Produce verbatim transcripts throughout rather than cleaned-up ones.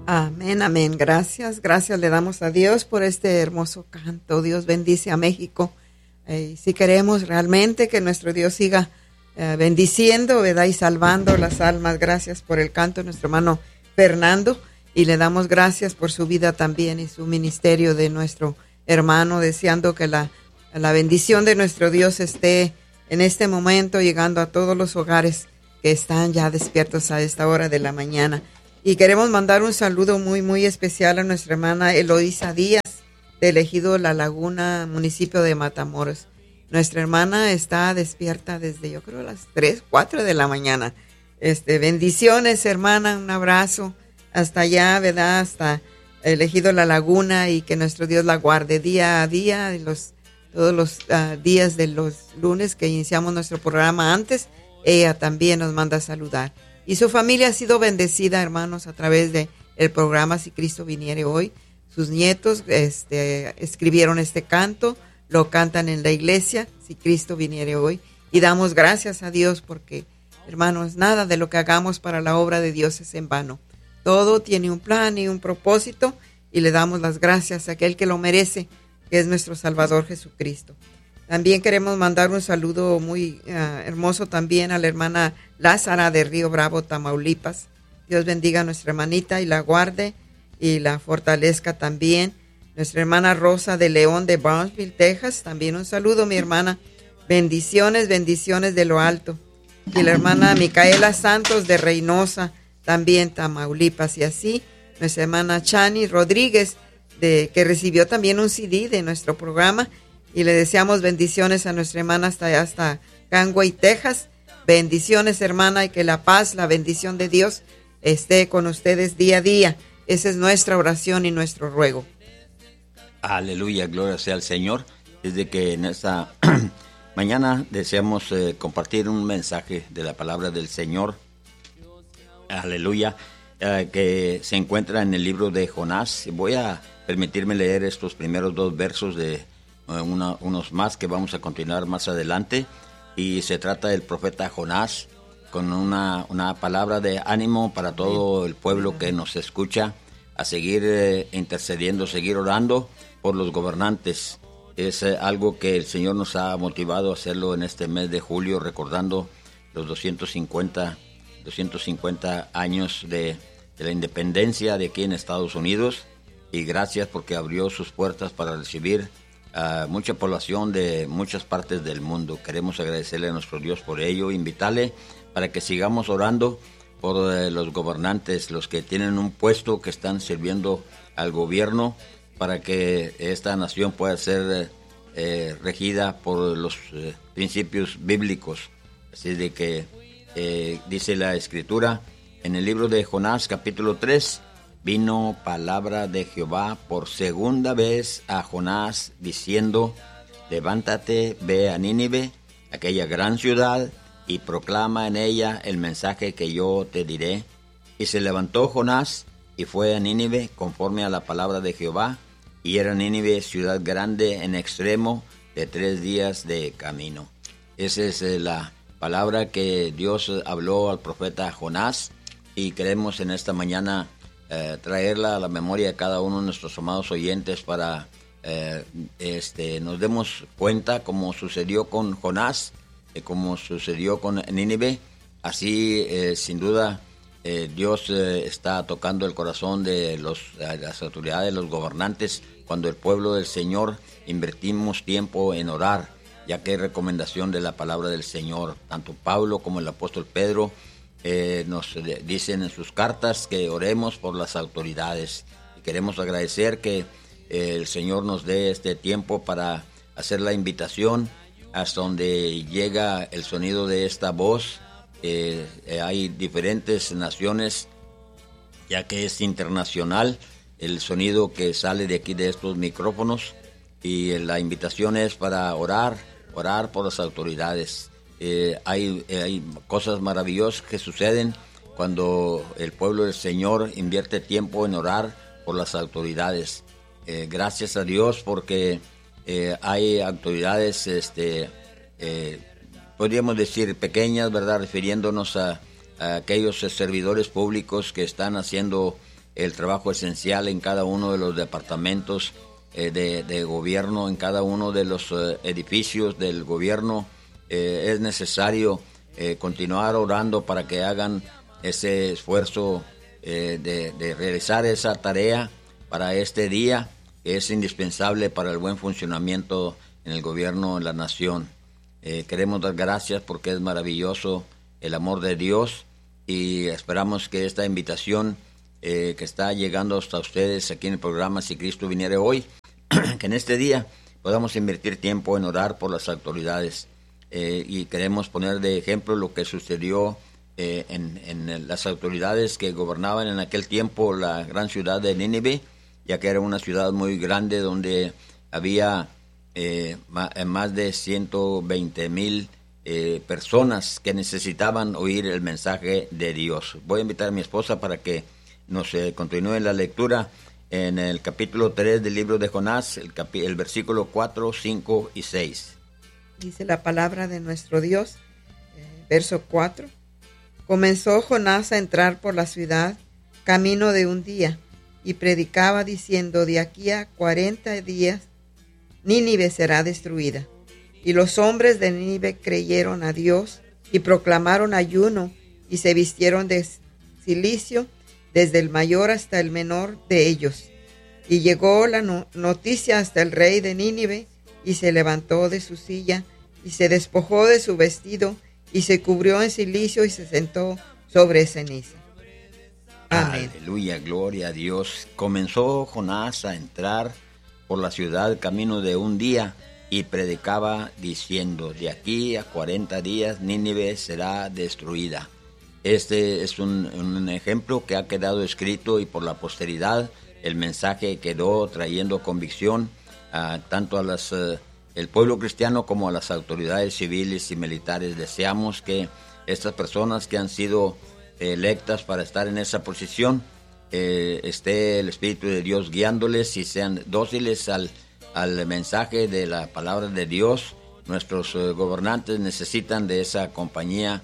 Amén, amén. Gracias, gracias le damos a Dios por este hermoso canto. Dios bendice a México. Eh, si queremos realmente que nuestro Dios siga eh, bendiciendo, ¿verdad? Y salvando las almas. Gracias por el canto de nuestro hermano Fernando. Y le damos gracias por su vida también y su ministerio de nuestro hermano, deseando que la, la bendición de nuestro Dios esté en este momento llegando a todos los hogares que están ya despiertos a esta hora de la mañana. Y queremos mandar un saludo muy, muy especial a nuestra hermana Eloísa Díaz, de Ejido La Laguna, municipio de Matamoros. Nuestra hermana está despierta desde, yo creo, las tres, cuatro de la mañana. Este, bendiciones, hermana, un abrazo hasta allá, ¿verdad? Hasta el Ejido La Laguna, y que nuestro Dios la guarde día a día, y los, todos los uh, días de los lunes que iniciamos nuestro programa antes, ella también nos manda a saludar. Y su familia ha sido bendecida, hermanos, a través de el programa Si Cristo Viniere Hoy. Sus nietos este, escribieron este canto, lo cantan en la iglesia, Si Cristo Viniere Hoy. Y damos gracias a Dios porque, hermanos, nada de lo que hagamos para la obra de Dios es en vano. Todo tiene un plan y un propósito, y le damos las gracias a aquel que lo merece, que es nuestro Salvador Jesucristo. También queremos mandar un saludo muy uh, hermoso también a la hermana Lázara de Río Bravo, Tamaulipas. Dios bendiga a nuestra hermanita y la guarde y la fortalezca también. Nuestra hermana Rosa de León de Brownsville, Texas. También un saludo, mi hermana. Bendiciones, bendiciones de lo alto. Y la hermana Micaela Santos de Reynosa, también Tamaulipas. Y así, nuestra hermana Chani Rodríguez, de, que recibió también un C D de nuestro programa. Y le deseamos bendiciones a nuestra hermana hasta allá, hasta Conway, Texas. Bendiciones, hermana, y que la paz, la bendición de Dios esté con ustedes día a día. Esa es nuestra oración y nuestro ruego. Aleluya, gloria sea al Señor. Desde que en esta mañana deseamos eh, compartir un mensaje de la palabra del Señor. Aleluya, eh, que se encuentra en el libro de Jonás. Voy a permitirme leer estos primeros dos versos de Una, unos más que vamos a continuar más adelante, y se trata del profeta Jonás, con una, una palabra de ánimo para todo el pueblo que nos escucha, a seguir eh, intercediendo, seguir orando por los gobernantes. Es eh, algo que el Señor nos ha motivado a hacerlo en este mes de julio, recordando los doscientos cincuenta años de, de la independencia de aquí en Estados Unidos, y gracias porque abrió sus puertas para recibir a mucha población de muchas partes del mundo. Queremos agradecerle a nuestro Dios por ello, invitarle para que sigamos orando por eh, los gobernantes, los que tienen un puesto, que están sirviendo al gobierno, para que esta nación pueda ser eh, regida por los eh, principios bíblicos. Así de que eh, dice la Escritura en el libro de Jonás, capítulo tres, vino palabra de Jehová por segunda vez a Jonás, diciendo: levántate, ve a Nínive, aquella gran ciudad, y proclama en ella el mensaje que yo te diré. Y se levantó Jonás y fue a Nínive conforme a la palabra de Jehová, y era Nínive ciudad grande en extremo, de tres días de camino. Esa es la palabra que Dios habló al profeta Jonás, y queremos en esta mañana Eh, traerla a la memoria de cada uno de nuestros amados oyentes para eh, este, nos demos cuenta, como sucedió con Jonás, eh, como sucedió con Nínive. Así eh, sin duda eh, Dios eh, está tocando el corazón de los, eh, las autoridades, los gobernantes, cuando el pueblo del Señor invertimos tiempo en orar, ya que hay recomendación de la palabra del Señor. Tanto Pablo como el apóstol Pedro Eh, nos dicen en sus cartas que oremos por las autoridades, y queremos agradecer que eh, el Señor nos dé este tiempo para hacer la invitación hasta donde llega el sonido de esta voz. Eh, eh, hay diferentes naciones, ya que es internacional el sonido que sale de aquí de estos micrófonos, y la invitación es para orar, orar por las autoridades. Eh, hay, eh, hay cosas maravillosas que suceden cuando el pueblo del Señor invierte tiempo en orar por las autoridades. Eh, gracias a Dios porque eh, hay autoridades, este, eh, podríamos decir pequeñas, ¿verdad? Refiriéndonos a, a aquellos servidores públicos que están haciendo el trabajo esencial en cada uno de los departamentos eh, de, de gobierno, en cada uno de los eh, edificios del gobierno. Eh, es necesario eh, continuar orando para que hagan ese esfuerzo eh, de, de realizar esa tarea para este día, que es indispensable para el buen funcionamiento en el gobierno, en la nación. Eh, queremos dar gracias porque es maravilloso el amor de Dios y esperamos que esta invitación eh, que está llegando hasta ustedes aquí en el programa Si Cristo Viniere Hoy, que en este día podamos invertir tiempo en orar por las autoridades. Eh, y queremos poner de ejemplo lo que sucedió eh, en, en las autoridades que gobernaban en aquel tiempo la gran ciudad de Nínive, ya que era una ciudad muy grande donde había eh, más de ciento veinte mil eh, personas que necesitaban oír el mensaje de Dios. Voy a invitar a mi esposa para que nos eh, continúe la lectura en el capítulo tres del libro de Jonás, el, capi- el versículo cuatro, cinco y seis. Dice la palabra de nuestro Dios, eh, verso cuatro. Comenzó Jonás a entrar por la ciudad camino de un día y predicaba diciendo: de aquí a cuarenta días Nínive será destruida. Y los hombres de Nínive creyeron a Dios y proclamaron ayuno y se vistieron de cilicio desde el mayor hasta el menor de ellos. Y llegó la no- noticia hasta el rey de Nínive, y se levantó de su silla y se despojó de su vestido y se cubrió en cilicio y se sentó sobre ceniza. Amén. Aleluya, gloria a Dios. Comenzó Jonás a entrar por la ciudad camino de un día y predicaba diciendo: de aquí a cuarenta días Nínive será destruida. Este es un, un ejemplo que ha quedado escrito y por la posteridad el mensaje quedó trayendo convicción a, tanto a las, uh, el pueblo cristiano como a las autoridades civiles y militares. Deseamos que estas personas que han sido electas para estar en esa posición, eh, esté el Espíritu de Dios guiándoles y sean dóciles al, al mensaje de la palabra de Dios. Nuestros uh, gobernantes necesitan de esa compañía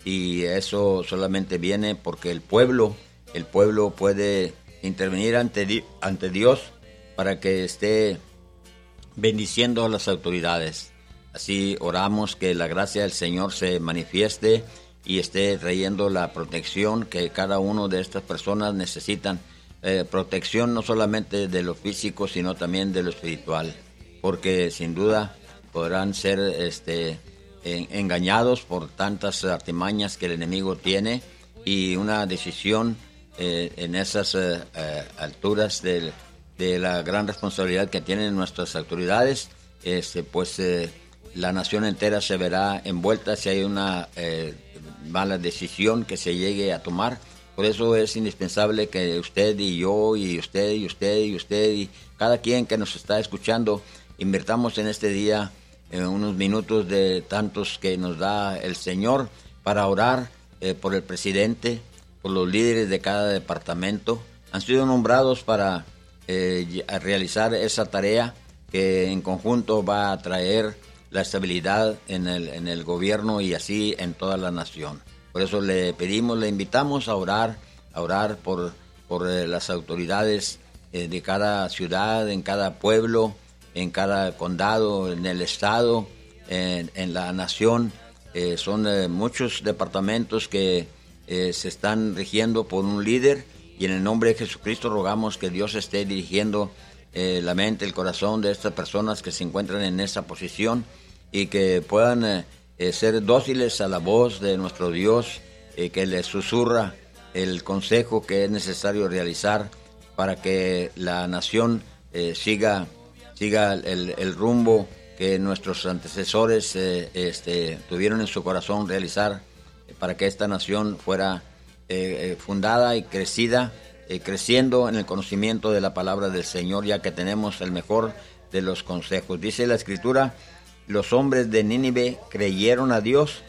y eso solamente viene porque el pueblo, el pueblo puede intervenir ante, di- ante Dios para que esté bendiciendo a las autoridades. Así oramos que la gracia del Señor se manifieste y esté trayendo la protección que cada uno de estas personas necesitan. Eh, protección no solamente de lo físico, sino también de lo espiritual, porque sin duda podrán ser este, en, engañados por tantas artimañas que el enemigo tiene, y una decisión eh, en esas eh, eh, alturas de, de la gran responsabilidad que tienen nuestras autoridades, este, pues eh, la nación entera se verá envuelta si hay una eh, mala decisión que se llegue a tomar. Por eso es indispensable que usted y yo y usted y usted y usted y cada quien que nos está escuchando invirtamos en este día eh, unos minutos de tantos que nos da el Señor para orar eh, por el presidente, por los líderes de cada departamento. Han sido nombrados para eh, realizar esa tarea que en conjunto va a traer la estabilidad en el, en el gobierno y así en toda la nación. Por eso le pedimos, le invitamos a orar, a orar por, por eh, las autoridades eh, de cada ciudad, en cada pueblo, en cada condado, en el estado, en, en la nación. Eh, son eh, muchos departamentos que eh, se están rigiendo por un líder, y en el nombre de Jesucristo rogamos que Dios esté dirigiendo eh, la mente, el corazón de estas personas que se encuentran en esa posición y que puedan eh, eh, ser dóciles a la voz de nuestro Dios, eh, que les susurra el consejo que es necesario realizar para que la nación eh, siga, siga el, el rumbo que nuestros antecesores eh, este, tuvieron en su corazón realizar, eh, para que esta nación fuera eh, fundada y crecida, eh, creciendo en el conocimiento de la palabra del Señor, ya que tenemos el mejor de los consejos. Dice la Escritura: los hombres de Nínive creyeron a Dios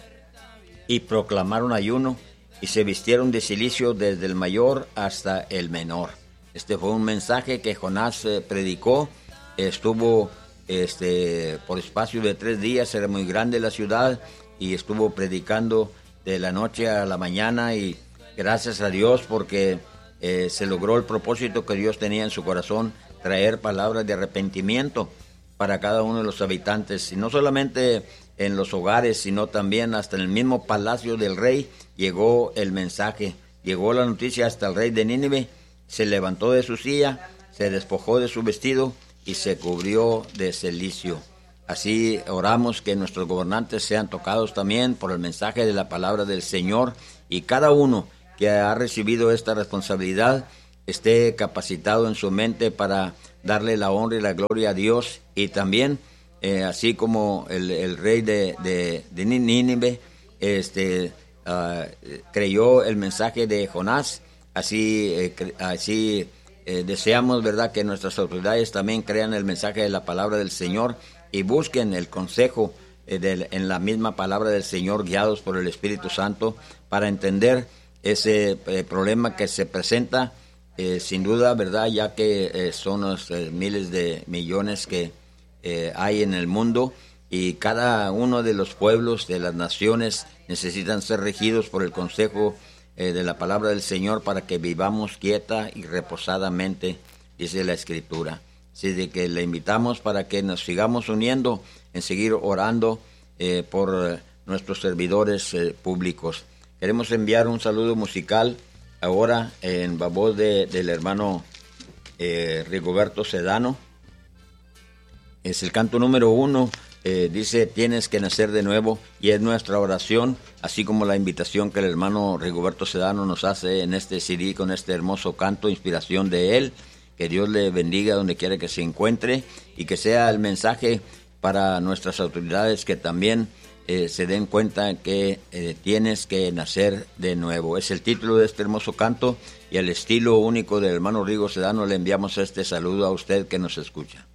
y proclamaron ayuno y se vistieron de cilicio desde el mayor hasta el menor. Este fue un mensaje que Jonás eh, predicó. Estuvo este, por espacio de tres días, era muy grande la ciudad, y estuvo predicando de la noche a la mañana, y gracias a Dios porque eh, se logró el propósito que Dios tenía en su corazón, traer palabras de arrepentimiento para cada uno de los habitantes, y no solamente en los hogares, sino también hasta en el mismo palacio del rey llegó el mensaje, llegó la noticia hasta el rey de Nínive, se levantó de su silla, se despojó de su vestido y se cubrió de cilicio. Así oramos que nuestros gobernantes sean tocados también por el mensaje de la palabra del Señor, y cada uno que ha recibido esta responsabilidad esté capacitado en su mente para darle la honra y la gloria a Dios, y también eh, así como el, el rey de, de, de Nínive este, uh, creyó el mensaje de Jonás, así, eh, cre- así eh, deseamos, ¿verdad?, que nuestras autoridades también crean el mensaje de la palabra del Señor y busquen el consejo eh, de, en la misma palabra del Señor, guiados por el Espíritu Santo, para entender ese eh, problema que se presenta, eh, sin duda, ¿verdad?, ya que eh, son los eh, miles de millones que eh, hay en el mundo, y cada uno de los pueblos, de las naciones, necesitan ser regidos por el consejo eh, de la palabra del Señor para que vivamos quieta y reposadamente, dice la Escritura. Así de que le invitamos para que nos sigamos uniendo en seguir orando eh, por eh, nuestros servidores eh, públicos. Queremos enviar un saludo musical ahora en la voz de, del hermano eh, Rigoberto Sedano. Es el canto número uno, eh, dice, tienes que nacer de nuevo, y es nuestra oración, así como la invitación que el hermano Rigoberto Sedano nos hace en este C D con este hermoso canto, inspiración de él. Que Dios le bendiga donde quiera que se encuentre, y que sea el mensaje para nuestras autoridades que también eh, se den cuenta que eh, tienes que nacer de nuevo. Es el título de este hermoso canto, y al estilo único del hermano Rigo Sedano le enviamos este saludo a usted que nos escucha.